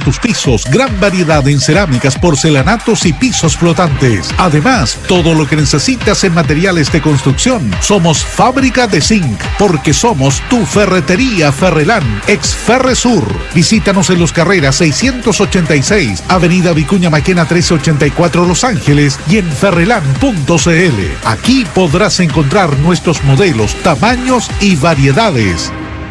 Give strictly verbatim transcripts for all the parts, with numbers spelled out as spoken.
tus pisos, gran variedad en cerámicas, porcelanatos y pisos flotantes. Además, todo lo que necesitas en materiales de construcción. Somos Fábrica de Zinc, porque somos tu ferretería Ferrelán, ex Ferresur. Visítanos en Los Carreras seiscientos ochenta y seis, Avenida Vicuña Maquena trece ochenta y cuatro, Los Ángeles, y en ferrelán punto c l. Aquí podrás encontrar nuestros modelos, tamaños y variedades.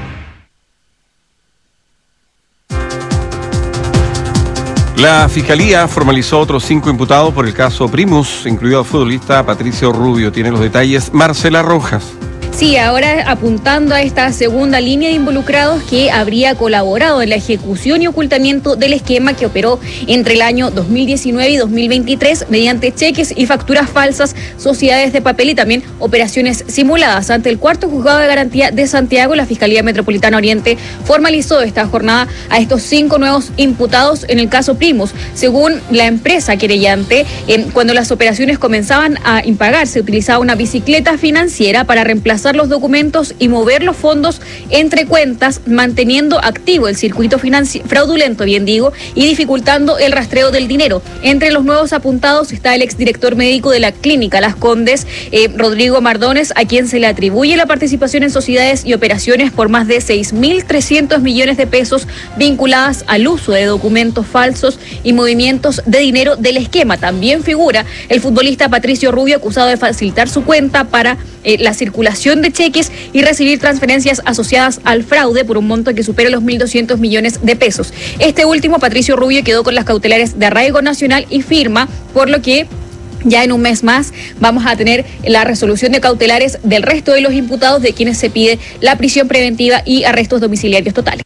La Fiscalía formalizó otros cinco imputados por el caso Primus, incluido el futbolista Patricio Rubio. Tiene los detalles Marcela Rojas. Sí, ahora apuntando a esta segunda línea de involucrados que habría colaborado en la ejecución y ocultamiento del esquema que operó entre el año dos mil diecinueve y dos mil veintitrés mediante cheques y facturas falsas, sociedades de papel y también operaciones simuladas. Ante el cuarto juzgado de garantía de Santiago, la Fiscalía Metropolitana Oriente formalizó esta jornada a estos cinco nuevos imputados en el caso Primus. Según la empresa querellante, eh, cuando las operaciones comenzaban a impagar, se utilizaba una bicicleta financiera para reemplazar los documentos y mover los fondos entre cuentas, manteniendo activo el circuito financi- fraudulento, bien digo, y dificultando el rastreo del dinero. Entre los nuevos apuntados está el exdirector médico de la clínica Las Condes, eh, Rodrigo Mardones, a quien se le atribuye la participación en sociedades y operaciones por más de seis mil trescientos millones de pesos vinculadas al uso de documentos falsos y movimientos de dinero del esquema. También figura el futbolista Patricio Rubio, acusado de facilitar su cuenta para eh, la circulación de cheques y recibir transferencias asociadas al fraude por un monto que supera los mil doscientos millones de pesos. Este último, Patricio Rubio, quedó con las cautelares de arraigo nacional y firma, por lo que ya en un mes más vamos a tener la resolución de cautelares del resto de los imputados, de quienes se pide la prisión preventiva y arrestos domiciliarios totales.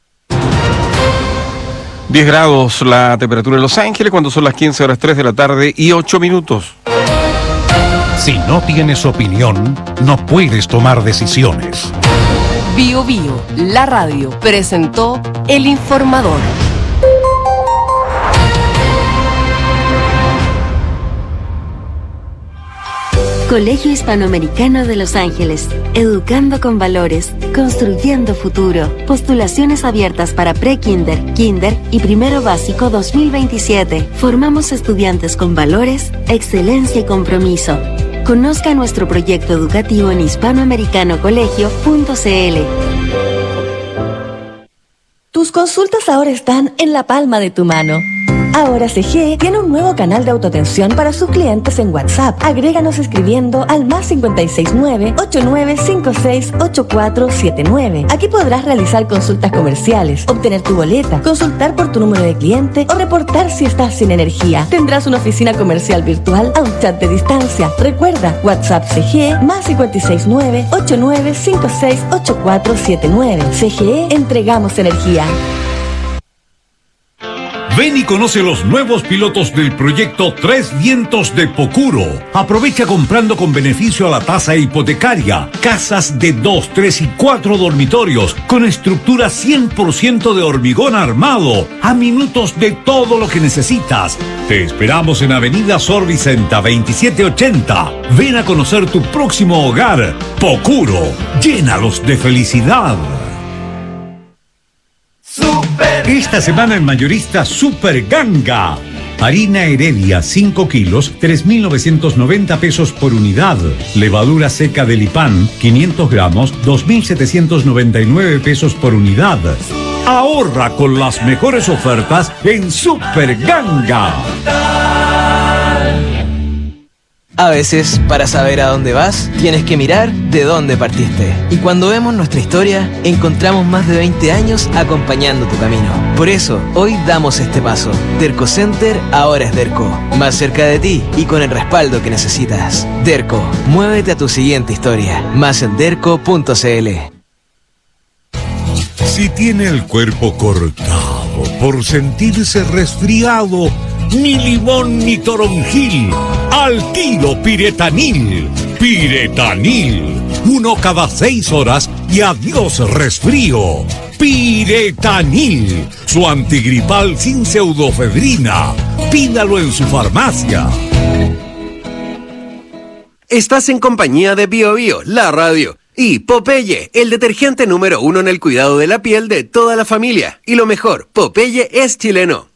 diez grados la temperatura en Los Ángeles cuando son las quince horas tres de la tarde y ocho minutos. Si no tienes opinión, no puedes tomar decisiones. Bio Bio, la radio, presentó El Informador. Colegio Hispanoamericano de Los Ángeles, educando con valores, construyendo futuro. Postulaciones abiertas para pre-kinder, kinder y primero básico dos mil veintisiete. Formamos estudiantes con valores, excelencia y compromiso. Conozca nuestro proyecto educativo en hispanoamericano colegio punto c l. Tus consultas ahora están en la palma de tu mano. Ahora C G E tiene un nuevo canal de autoatención para sus clientes en WhatsApp. Agréganos escribiendo al más cinco seis nueve, ocho nueve cinco seis, ocho cuatro siete nueve. Aquí podrás realizar consultas comerciales, obtener tu boleta, consultar por tu número de cliente o reportar si estás sin energía. Tendrás una oficina comercial virtual a un chat de distancia. Recuerda, WhatsApp C G E más cinco seis nueve, ocho nueve cinco seis, ocho cuatro siete nueve. C G E, entregamos energía. Ven y conoce los nuevos pilotos del proyecto Tres Vientos de Pocuro. Aprovecha comprando con beneficio a la tasa hipotecaria. Casas de dos, tres y cuatro dormitorios con estructura cien por ciento de hormigón armado. A minutos de todo lo que necesitas. Te esperamos en Avenida Sor Vicenta veintisiete ochenta. Ven a conocer tu próximo hogar. Pocuro. Llénalos de felicidad. Esta semana en Mayorista Super Ganga. Harina Heredia cinco kilos, tres mil novecientos noventa pesos por unidad. Levadura seca de Lipan quinientos gramos, dos mil setecientos noventa y nueve pesos por unidad. Ahorra con las mejores ofertas en Super Ganga. A veces, para saber a dónde vas, tienes que mirar de dónde partiste. Y cuando vemos nuestra historia, encontramos más de veinte años acompañando tu camino. Por eso, hoy damos este paso. Derco Center ahora es Derco. Más cerca de ti y con el respaldo que necesitas. Derco, muévete a tu siguiente historia. Más en derco punto c l. Si tiene el cuerpo cortado por sentirse resfriado, ni limón ni toronjil, al kilo Piretanil. Piretanil, uno cada seis horas y adiós resfrío. Piretanil, su antigripal sin pseudofedrina. Pídalo en su farmacia. Estás en compañía de Bio Bio, la radio. Y Popeye, el detergente número uno en el cuidado de la piel de toda la familia. Y lo mejor, Popeye es chileno.